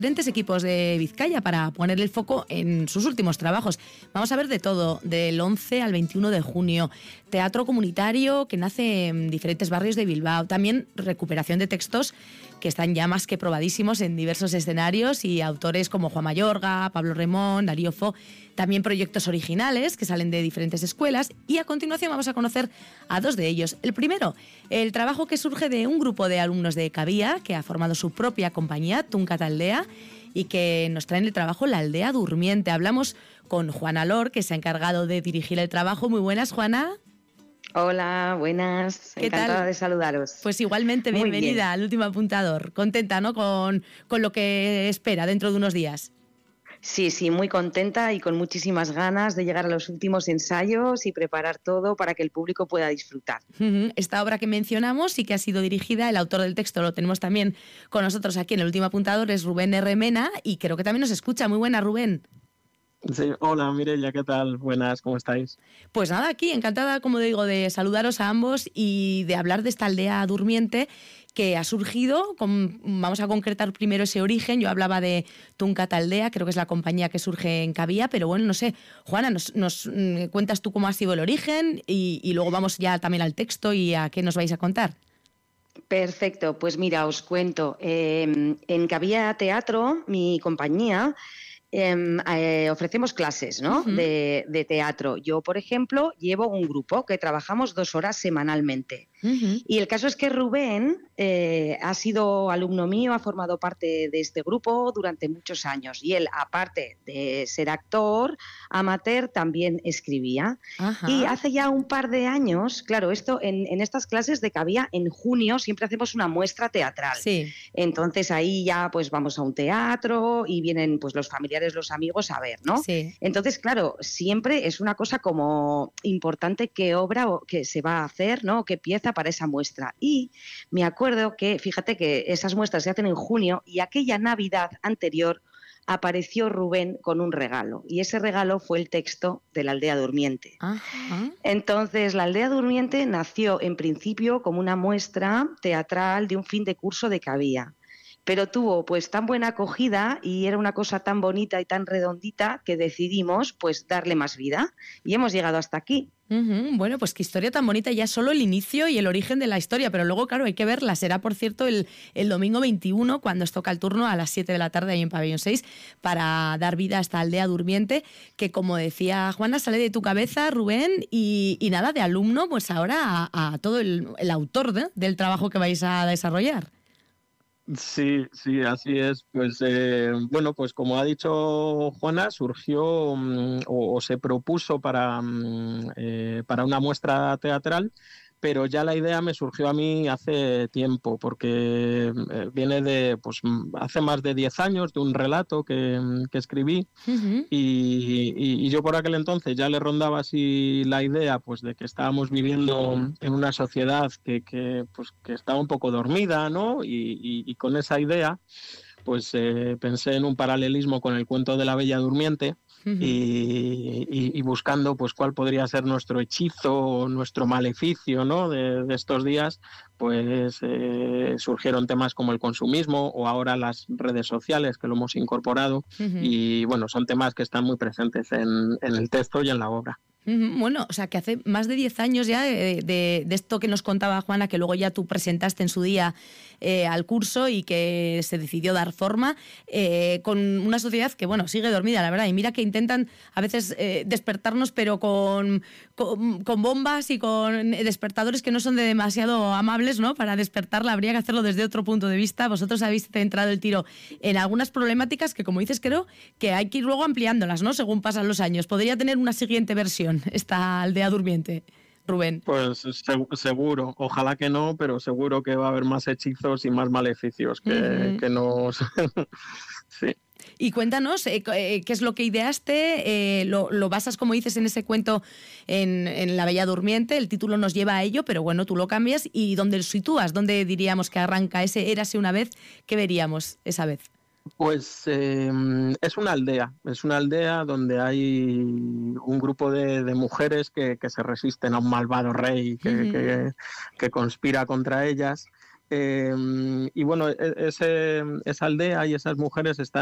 diferentes equipos de Vizcaya para poner el foco en sus últimos trabajos. Vamos a ver de todo, del 11 al 21 de junio. Teatro comunitario que nace en diferentes barrios de Bilbao. También recuperación de textos que están ya más que probadísimos en diversos escenarios y autores como Juan Mayorga, Pablo Remón, Darío Fo. También proyectos originales que salen de diferentes escuelas y a continuación vamos a conocer a dos de ellos. El primero, el trabajo que surge de un grupo de alumnos de Cavía que ha formado su propia compañía, Tunca Taldea, y que nos traen el trabajo La Aldea Durmiente. Hablamos con Juana Lor, que se ha encargado de dirigir el trabajo. Muy buenas, Juana. Hola, buenas. Encantada de saludaros. Pues igualmente, bienvenida al Último Apuntador. Contenta, ¿no?, con lo que espera dentro de unos días. Sí, muy contenta y con muchísimas ganas de llegar a los últimos ensayos y preparar todo para que el público pueda disfrutar. Esta obra que mencionamos y que ha sido dirigida, el autor del texto lo tenemos también con nosotros aquí en El Último Apuntador, es Rubén R. Mena, y creo que también nos escucha. Muy buena, Rubén. Sí, hola Mireia, ¿qué tal? Buenas, ¿cómo estáis? Pues nada, aquí encantada, como digo, de saludaros a ambos y de hablar de esta aldea durmiente que ha surgido. Vamos a concretar primero ese origen. Yo hablaba de Tunca Taldea, creo que es la compañía que surge en Cavía, pero bueno, no sé, Juana, nos cuentas tú cómo ha sido el origen y luego vamos ya también al texto y a qué nos vais a contar. Perfecto, pues mira, os cuento. En Cavía Teatro, mi compañía, ofrecemos clases, ¿no? de teatro. Yo, por ejemplo, llevo un grupo que trabajamos 2 horas semanalmente. Y el caso es que Rubén ha sido alumno mío, ha formado parte de este grupo durante muchos años. Y él, aparte de ser actor amateur, también escribía. Y hace ya un par de años, claro, esto en estas clases de Cavía, en junio siempre hacemos una muestra teatral. Sí. Entonces ahí ya pues vamos a un teatro y vienen pues los familiares, los amigos a ver, ¿no? Sí. Entonces, claro, siempre es una cosa como importante qué obra que se va a hacer, ¿no? Qué pieza para esa muestra. Y me acuerdo que, fíjate que esas muestras se hacen en junio y aquella Navidad anterior apareció Rubén con un regalo y ese regalo fue el texto de La Aldea Durmiente. Entonces, La Aldea Durmiente nació en principio como una muestra teatral de un fin de curso de Cavía. Pero tuvo pues tan buena acogida y era una cosa tan bonita y tan redondita que decidimos pues darle más vida y hemos llegado hasta aquí. Bueno, pues qué historia tan bonita, ya solo el inicio y el origen de la historia, pero luego, claro, hay que verla. Será, por cierto, el domingo 21, cuando os toca el turno a las 7 de la tarde ahí en Pabellón 6, para dar vida a esta aldea durmiente, que, como decía Juana, sale de tu cabeza, Rubén, y nada, de alumno, pues ahora a todo el autor del trabajo que vais a desarrollar. Sí, así es. Pues bueno, pues como ha dicho Juana, surgió o se propuso para una muestra teatral, pero ya la idea me surgió a mí hace tiempo, porque viene de pues hace más de 10 años de un relato que escribí y yo por aquel entonces ya le rondaba así la idea pues de que estábamos viviendo en una sociedad que estaba un poco dormida, ¿no? Y con esa idea pues pensé en un paralelismo con el cuento de la Bella Durmiente. Y buscando pues cuál podría ser nuestro hechizo, nuestro maleficio, ¿no? de estos días, pues surgieron temas como el consumismo o ahora las redes sociales, que lo hemos incorporado, y bueno, son temas que están muy presentes en el texto y en la obra. Bueno, o sea, que hace más de 10 años ya de esto que nos contaba Juana, que luego ya tú presentaste en su día al curso y que se decidió dar forma con una sociedad que, bueno, sigue dormida, la verdad. Y mira que intentan a veces despertarnos, pero con bombas y con despertadores que no son demasiado amables, ¿no? Para despertarla habría que hacerlo desde otro punto de vista. Vosotros habéis centrado el tiro en algunas problemáticas que, como dices, creo que hay que ir luego ampliándolas, ¿no? Según pasan los años. Podría tener una siguiente versión esta aldea durmiente, Rubén. Pues seguro, ojalá que no, pero seguro que va a haber más hechizos y más maleficios que nos... Sí. Y cuéntanos, ¿qué es lo que ideaste? Lo basas, como dices, en ese cuento en La Bella Durmiente, el título nos lleva a ello, pero bueno, tú lo cambias. ¿Y dónde lo sitúas? ¿Dónde diríamos que arranca ese Érase una vez? ¿Qué veríamos esa vez? Pues es una aldea donde hay un grupo de mujeres que se resisten a un malvado rey que conspira contra ellas. Y bueno, esa aldea y esas mujeres están